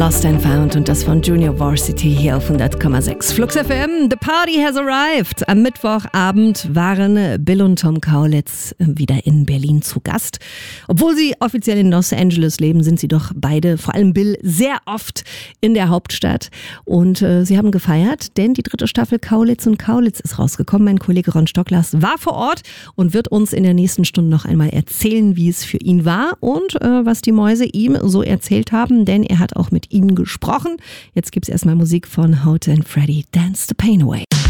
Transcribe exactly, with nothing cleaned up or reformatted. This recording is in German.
Lost and Found und das von Junior Varsity hier auf hundert Komma sechs. Flux F M, the party has arrived. Am Mittwochabend waren Bill und Tom Kaulitz wieder in Berlin zu Gast. Obwohl sie offiziell in Los Angeles leben, sind sie doch beide, vor allem Bill, sehr oft in der Hauptstadt. Und äh, sie haben gefeiert, denn die dritte Staffel Kaulitz und Kaulitz ist rausgekommen. Mein Kollege Ron Stocklers war vor Ort und wird uns in der nächsten Stunde noch einmal erzählen, wie es für ihn war und äh, was die Mäuse ihm so erzählt haben, denn er hat auch mit ihnen gesprochen. Jetzt gibt's erstmal Musik von Hote and Freddy, Dance the Pain Away.